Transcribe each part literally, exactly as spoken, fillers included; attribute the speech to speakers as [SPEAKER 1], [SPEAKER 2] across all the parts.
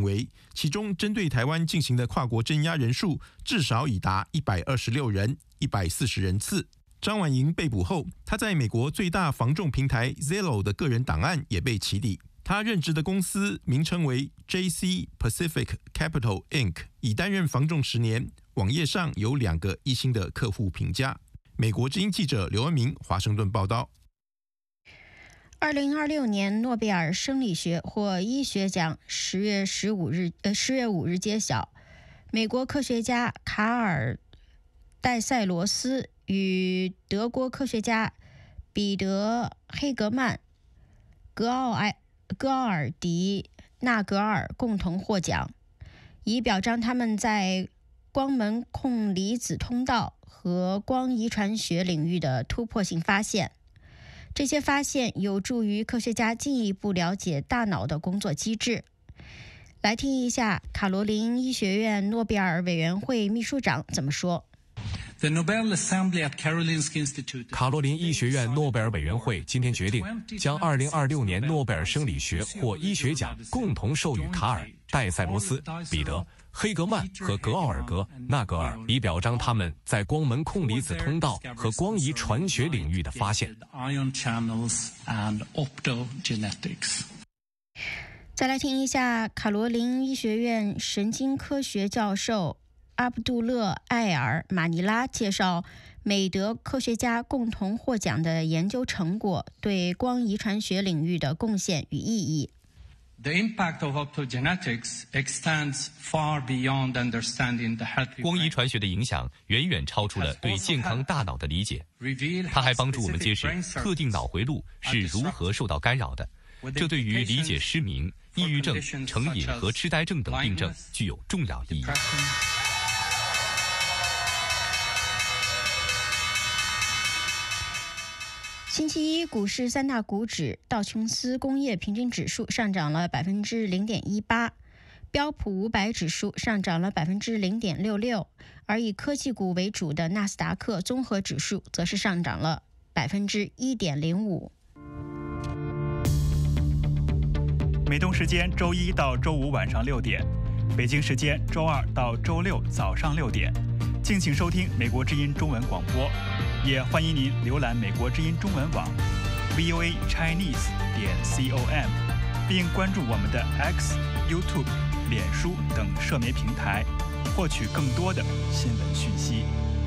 [SPEAKER 1] 为，其中针对台湾进行的跨国镇压人数至少已达一百二十六人、一百四十人次。张婉莹被捕后，他在美国最大房仲平台 Zillow 的个人档案也被起底。他任职的公司名称为 J C Pacific Capital Incorporated， 已担任房仲十年，网页上有两个一星的客户评价。美国之音记者刘恩明华盛顿报道。
[SPEAKER 2] 二零二六年诺贝尔生理学或医学奖十月十五日呃十月五日揭晓，美国科学家卡尔戴塞罗斯与德国科学家彼得黑格曼、格奥埃戈奥尔迪纳格尔共同获奖，以表彰他们在光门控离子通道和光遗传学领域的突破性发现。这些发现有助于科学家进一步了解大脑的工作机制。来听一下卡罗琳医学院诺贝尔委员会秘书长怎么说。
[SPEAKER 3] 卡罗琳医学院诺贝尔委员会今天决定，将二零二六年诺贝尔生理学或医学奖共同授予卡尔、戴塞罗斯、彼得、黑格曼和格奥尔格纳格尔，以表彰他们在光门控离子通道和光遗传学领域的发现。
[SPEAKER 2] 再来听一下卡罗琳医学院神经科学教授阿卜杜勒·艾尔·马尼拉介绍美德科学家共同获奖的研究成果对光遗传学领域的贡献与意义。
[SPEAKER 4] The impact of optogenetics extends far beyond understanding the healthy brain.
[SPEAKER 5] 光遗传学的影响远远超出了对健康大脑的理解，它还帮助我们揭示特定脑回路是如何受到干扰的，这对于理解失明、抑郁症、成瘾和痴呆症等病症具有重要意义。
[SPEAKER 2] 星期一，股市三大股指，道琼斯工业平均指数上涨了百分之零点一八，标普五百指数上涨了百分之零点六六，而以科技股为主的纳斯达克综合指数则是上涨了百分之一点零五。
[SPEAKER 6] 美东时间周一到周五晚上六点，北京时间周二到周六早上六点，敬请收听美国之音中文广播。也欢迎您浏览美国之音中文网 v o a chinese 点 com， 并关注我们的 X、YouTube、脸书等社媒平台，获取更多的新闻讯息。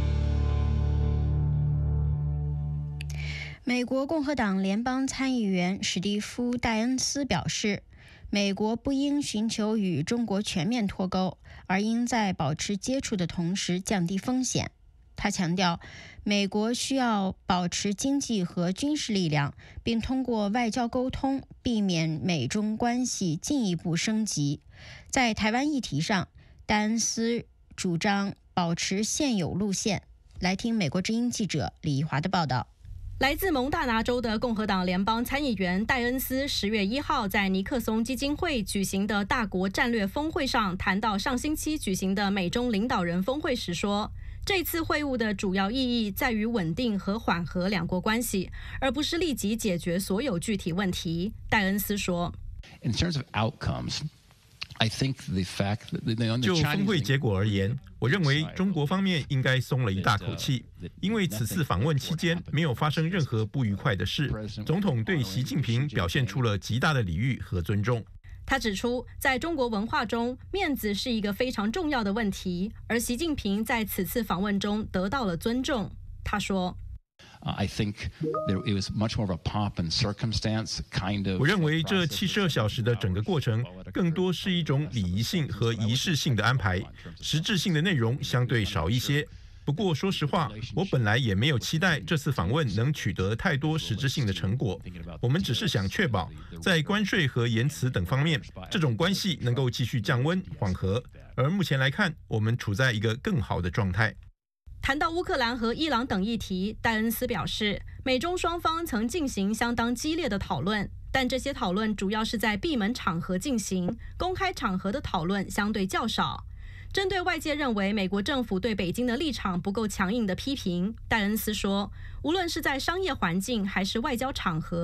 [SPEAKER 2] 美国共和党联邦参议员史蒂夫·戴恩斯表示，美国不应寻求与中国全面脱钩，而应在保持接触的同时降低风险。他强调，美国需要保持经济和军事力量，并通过外交沟通避免美中关系进一步升级。在台湾议题上，戴恩斯主张保持现有路线。来听美国之音记者李怡华的报道。
[SPEAKER 7] 来自蒙大拿州的共和党联邦参议员戴恩斯十月一号在尼克松基金会举行的大国战略峰会上谈到上星期举行的美中领导人峰会时说，这次会晤的主要意义在于稳定和缓和两国关系，而不是立即解决所有具体问题。戴恩斯说
[SPEAKER 8] In terms of outcomes, I think the fact that
[SPEAKER 1] 就峰会结果而言，我认为中国方面应该松了一大口气，因为此次访问期间没有发生任何不愉快的事。总统对习近平表现出了极大的礼遇和尊重。
[SPEAKER 7] 他指出，在中国文化中，面子是一个非常重要的问题，而习近平在此次访问中得到了尊重。他说
[SPEAKER 8] I think there it was much more of a pomp and circumstance kind of.
[SPEAKER 1] 我认为这七十二小时的整个过程，更多是一种礼仪性和仪式性的安排，实质性的内容相对少一些。不过，说实话，我本来也没有期待这次访问能取得太多实质性的成果。我们只是想确保，在关税和言辞等方面，这种关系能够继续降温缓和。而目前来看，我们处在一个更好的状态。
[SPEAKER 7] 谈到乌克兰和伊朗等议题，戴恩斯表示，美中双方曾进行相当激烈的讨论，但这些讨论主要是在闭门场合进行，公开场合的讨论相对较少。针对外界认为美国政府对北京的立场不够强硬的批评，戴恩斯说，无论是在商业环境还是外交场合，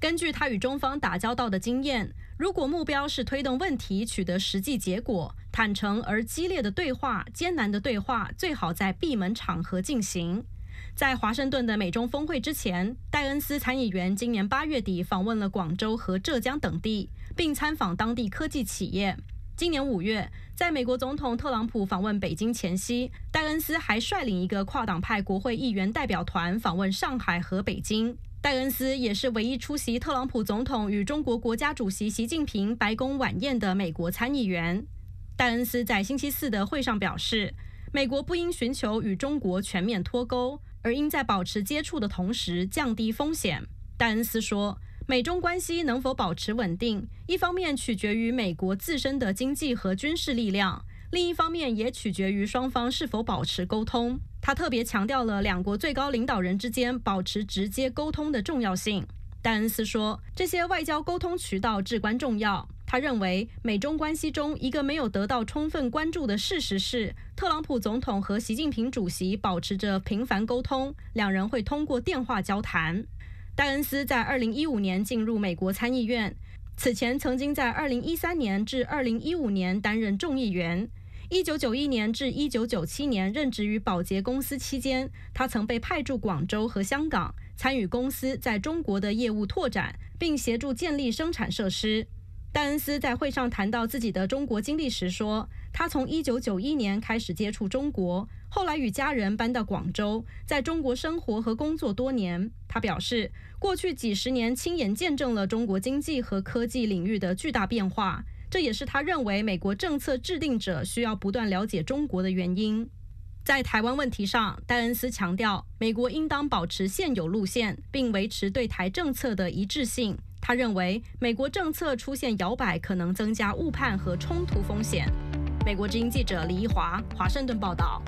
[SPEAKER 7] 根据他与中方打交道的经验，如果目标是推动问题取得实际结果，坦诚而激烈的对话、艰难的对话，最好在闭门场合进行。在华盛顿的美中峰会之前，戴恩斯参议员今年八月底访问了广州和浙江等地，并参访当地科技企业。今年五月，在美国总统特朗普访问北京前夕，戴恩斯还率领一个跨党派国会议员代表团访问上海和北京。戴恩斯也是唯一出席特朗普总统与中国国家主席习近平白宫晚宴的美国参议员。戴恩斯在星期四的会上表示，美国不应寻求与中国全面脱钩，而应在保持接触的同时降低风险。戴恩斯说，美中关系能否保持稳定，一方面取决于美国自身的经济和军事力量，另一方面也取决于双方是否保持沟通。他特别强调了两国最高领导人之间保持直接沟通的重要性。戴恩斯说，这些外交沟通渠道至关重要。他认为，美中关系中一个没有得到充分关注的事实是，特朗普总统和习近平主席保持着频繁沟通，两人会通过电话交谈。戴恩斯在二零一五年进入美国参议院，此前曾经在二零一三年至二零一五年担任众议员。一九九一年至一九九七年任职于宝洁公司期间，他曾被派驻广州和香港，参与公司在中国的业务拓展，并协助建立生产设施。戴恩斯在会上谈到自己的中国经历时说，他从一九九一年开始接触中国，后来与家人搬到广州，在中国生活和工作多年。他表示，过去几十年亲眼见证了中国经济和科技领域的巨大变化，这也是他认为美国政策制定者需要不断了解中国的原因。在台湾问题上，戴恩斯强调，美国应当保持现有路线，并维持对台政策的一致性。他认为，美国政策出现摇摆可能增加误判和冲突风险。美国之音记者李一华，华盛顿报道。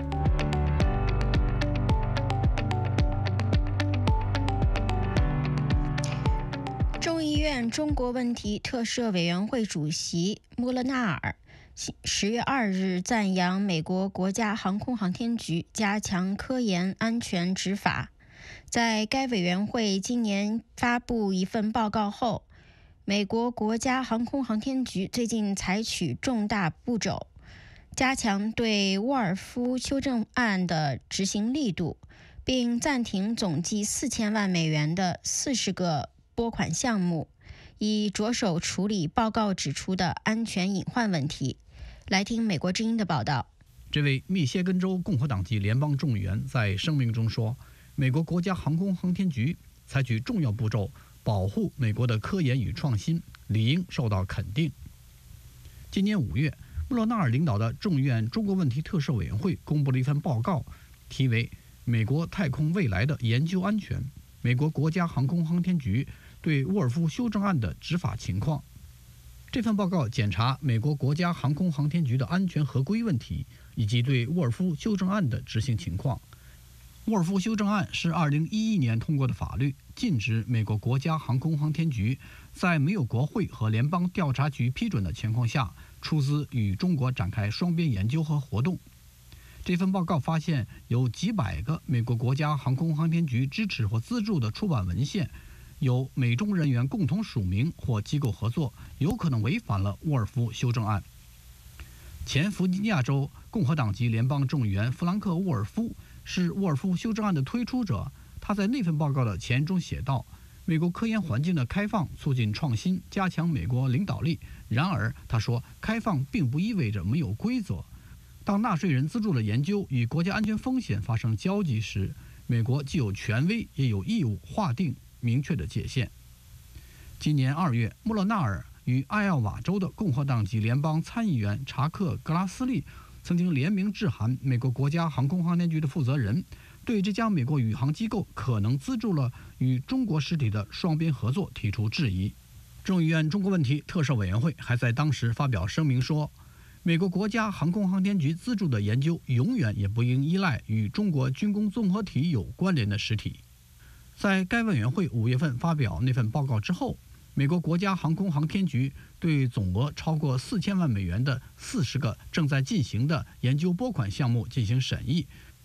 [SPEAKER 2] 众议院中国问题特设委员会主席穆勒纳尔十月二日赞扬美国国家航空航天局加强科研安全执法。在该委员会今年发布一份报告后，美国国家航空航天局最近采取重大步骤，加强对沃尔夫修正案的执行力度，并暂停总计四千万美元的四十个拨款项目，以着手处理报告指出的安全隐患问题。来听美国之音的报道。
[SPEAKER 9] 这位密歇根州共和党籍联邦众议员在声明中说，美国国家航空航天局采取重要步骤保护美国的科研与创新，理应受到肯定。今年五月，穆勒纳尔领导的众议院中国问题特设委员会公布了一份报告，题为《美国太空未来的研究安全：美国国家航空航天局对沃尔夫修正案的执法情况》。这份报告检查美国国家航空航天局的安全合规问题，以及对沃尔夫修正案的执行情况。沃尔夫修正案是二零一一年通过的法律，禁止美国国家航空航天局在没有国会和联邦调查局批准的情况下，出资与中国展开双边研究和活动。这份报告发现，有几百个美国国家航空航天局支持或资助的出版文献，有美中人员共同署名或机构合作，有可能违反了沃尔夫修正案。前弗吉尼亚州共和党籍联邦众议员弗兰克·沃尔夫是沃尔夫修正案的推出者。他在那份报告的前中写道，美国科研环境的开放促进创新，加强美国领导力。然而他说，开放并不意味着没有规则。当纳税人资助的研究与国家安全风险发生交集时，美国既有权威也有义务划定明确的界限。今年二月，穆勒纳尔与艾奥瓦州的共和党籍联邦参议员查克·格拉斯利曾经联名致函美国国家航空航天局的负责人，对这家美国宇航机构可能资助了与中国实体的双边合作提出质疑。众议院中国问题特设委员会还在当时发表声明说，美国国家航空航天局资助的研究永远也不应依赖与中国军工综合体有关联的实体。在该委员会五月份发表那份报告之后，美国国家航空航天局对总额超过四千万美元的四十个正在进行的研究拨款项目进行审议，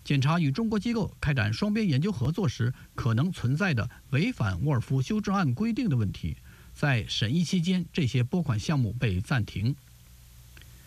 [SPEAKER 9] 检查与中国机构开展双边研究合作时可能存在的违反沃尔夫修正案规定的问题。在审议期间，这些拨款项目被暂停。